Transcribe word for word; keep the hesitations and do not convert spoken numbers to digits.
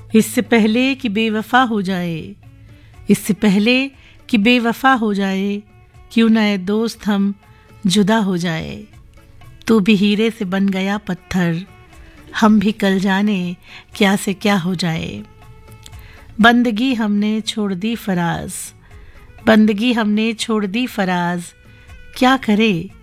इससे पहले कि बेवफा हो जाए, इससे पहले कि बेवफा हो जाए, क्यों ना ए दोस्त हम जुदा हो जाए। तू भी हीरे से बन गया पत्थर, हम भी कल जाने क्या से क्या हो जाए। बंदगी हमने छोड़ दी फराज, बंदगी हमने छोड़ दी फराज, क्या करे